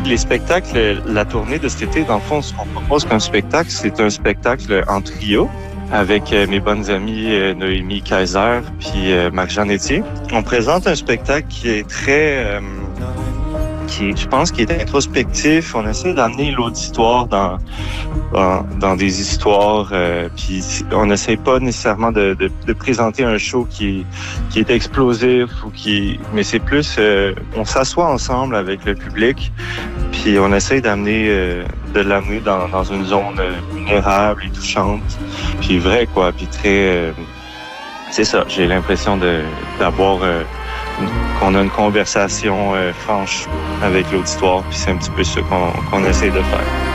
Les spectacles, la tournée de cet été, dans le fond, ce qu'on propose comme spectacle, c'est un spectacle en trio avec mes bonnes amies Noémie Kaiser puis Marc-Jean Etier. On présente un spectacle qui est très... je pense qu'il est introspectif. On essaie d'amener l'auditoire dans des histoires, puis on n'essaie pas nécessairement de présenter un show qui est explosif mais c'est plus on s'assoit ensemble avec le public, puis on essaie de l'amener dans une zone vulnérable et touchante, puis vrai quoi, puis très c'est ça. J'ai l'impression d'avoir qu'on a une conversation franche avec l'auditoire, puis c'est un petit peu ce qu'on essaie de faire.